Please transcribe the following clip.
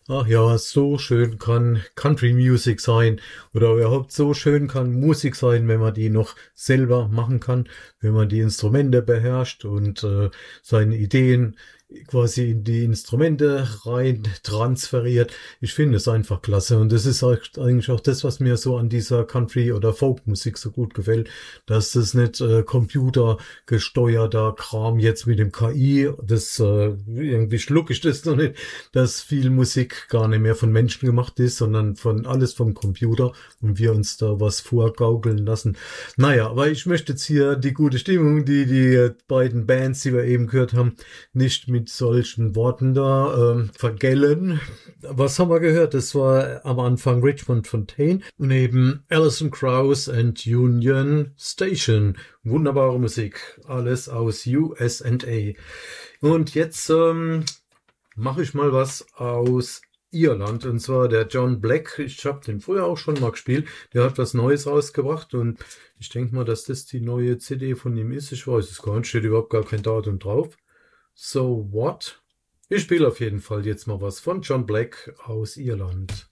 Ach ja, so schön kann Country Music sein oder überhaupt so schön kann Musik sein, wenn man die noch selber machen kann, wenn man die Instrumente beherrscht und seine Ideen quasi in die Instrumente rein transferiert. Ich finde es einfach klasse und das ist eigentlich auch das, was mir so an dieser Country- oder Folkmusik so gut gefällt, dass das nicht computergesteuerter Kram jetzt mit dem KI, das irgendwie schluck ich das noch nicht, dass viel Musik gar nicht mehr von Menschen gemacht ist, sondern von alles vom Computer und wir uns da was vorgaukeln lassen. Naja, aber ich möchte jetzt hier die gute Stimmung, die beiden Bands, die wir eben gehört haben, nicht mit solchen Worten da vergällen. Was haben wir gehört? Das war am Anfang Richmond Fontaine neben Alison Krauss and Union Station. Wunderbare Musik. Alles aus USA. Und jetzt mache ich mal was aus Irland, und zwar der John Black. Ich habe den früher auch schon mal gespielt. Der hat was Neues rausgebracht und ich denke mal, dass das die neue CD von ihm ist. Ich weiß es gar nicht, steht überhaupt gar kein Datum drauf. So what? Ich spiele auf jeden Fall jetzt mal was von John Black aus Irland.